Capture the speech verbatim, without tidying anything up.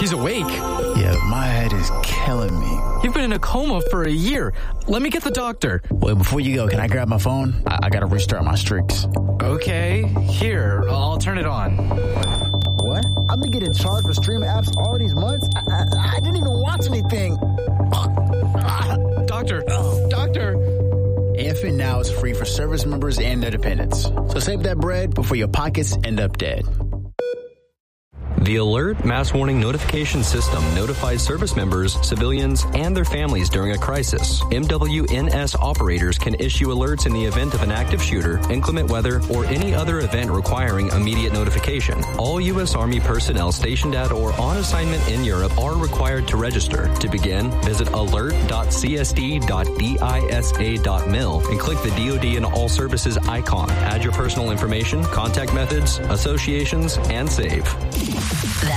He's awake. Yeah, my head is killing me. You've been in a coma for a year. Let me get the doctor. Wait, before you go, can I grab my phone? I, I gotta restart my streaks. Okay, here, I'll turn it on. What? I've been getting charged for streaming apps all these months? I, I, I didn't even watch anything. Doctor, doctor. Amphin now is free for service members and their dependents. So save that bread before your pockets end up dead. The Alert Mass Warning Notification System notifies service members, civilians, and their families during a crisis. M W N S operators can issue alerts in the event of an active shooter, inclement weather, or any other event requiring immediate notification. All U S Army personnel stationed at or on assignment in Europe are required to register. To begin, visit alert dot c s d dot d i s a dot mil and click the D O D and All Services icon. Add your personal information, contact methods, associations, and save. That